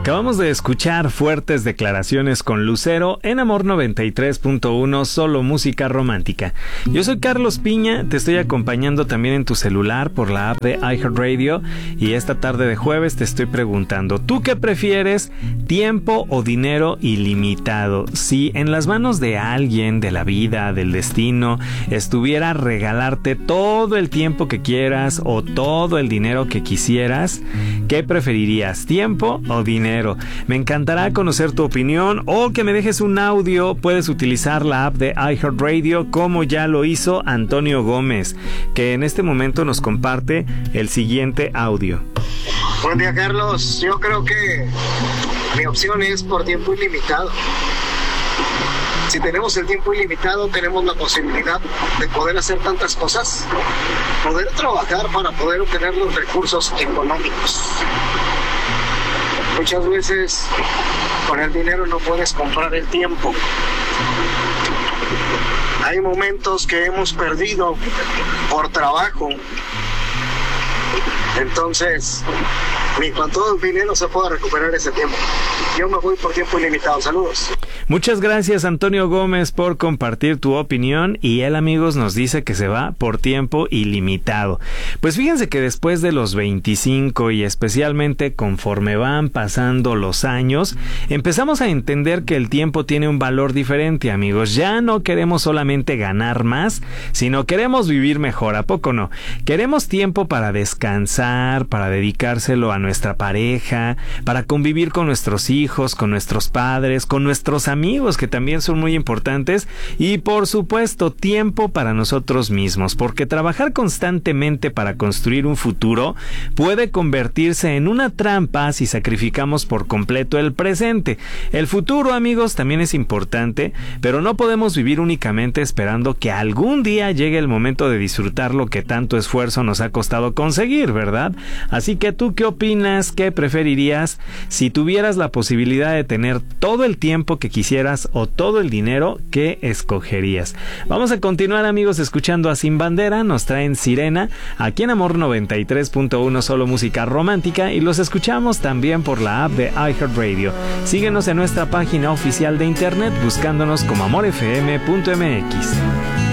Acabamos de escuchar fuertes declaraciones con Lucero en Amor 93.1, solo música romántica. Yo soy Carlos Piña, te estoy acompañando también en tu celular por la app de iHeartRadio y esta tarde de jueves te estoy preguntando, ¿tú qué prefieres? ¿Tiempo o dinero ilimitado? Si en las manos de alguien, de la vida, del destino, estuviera regalarte todo el tiempo que quieras o todo el dinero que quisieras, ¿qué preferirías? ¿Tiempo o dinero? Me encantará conocer tu opinión o que me dejes un audio. Puedes utilizar la app de iHeartRadio como ya lo hizo Antonio Gómez, que en este momento nos comparte el siguiente audio. Buen día, Carlos. Yo creo que mi opción es por tiempo ilimitado. Si tenemos el tiempo ilimitado, tenemos la posibilidad de poder hacer tantas cosas, poder trabajar para poder obtener los recursos económicos. Muchas veces con el dinero no puedes comprar el tiempo. Hay momentos que hemos perdido por trabajo. Entonces, ni con todo el dinero se puede recuperar ese tiempo. Yo me voy por tiempo ilimitado. Saludos. Muchas gracias, Antonio Gómez, por compartir tu opinión, y él, amigos, nos dice que se va por tiempo ilimitado. Pues fíjense que después de los 25 y especialmente conforme van pasando los años, empezamos a entender que el tiempo tiene un valor diferente, amigos. Ya no queremos solamente ganar más, sino queremos vivir mejor, ¿a poco no? Queremos tiempo para descansar, para dedicárselo a nuestra pareja, para convivir con nuestros hijos, con nuestros padres, con nuestros amigos, que también son muy importantes, y por supuesto tiempo para nosotros mismos, porque trabajar constantemente para construir un futuro puede convertirse en una trampa si sacrificamos por completo el presente. El futuro, amigos, también es importante, pero no podemos vivir únicamente esperando que algún día llegue el momento de disfrutar lo que tanto esfuerzo nos ha costado conseguir, ¿verdad? Así que ¿tú qué opinas? ¿Qué preferirías? Si tuvieras la posibilidad de tener todo el tiempo que quisieras o todo el dinero, ¿qué escogerías? Vamos a continuar, amigos, escuchando a Sin Bandera. Nos traen Sirena aquí en Amor 93.1, solo música romántica, y los escuchamos también por la app de iHeartRadio. Síguenos en nuestra página oficial de internet buscándonos como amorfm.mx.